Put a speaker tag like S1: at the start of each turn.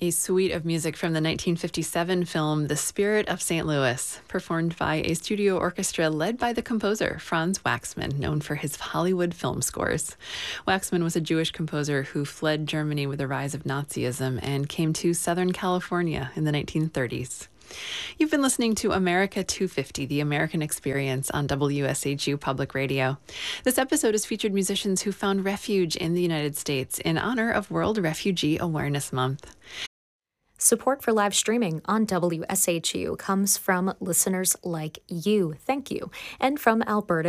S1: A suite of music from the 1957 film The Spirit of St. Louis, performed by a studio orchestra led by the composer Franz Waxman, known for his Hollywood film scores. Waxman was a Jewish composer who fled Germany with the rise of Nazism and came to Southern California in the 1930s. You've been listening to America 250, the American Experience on WSHU Public Radio. This episode has featured musicians who found refuge in the United States in honor of World Refugee Awareness Month.
S2: Support for live streaming on WSHU comes from listeners like you. Thank you. And from Alberta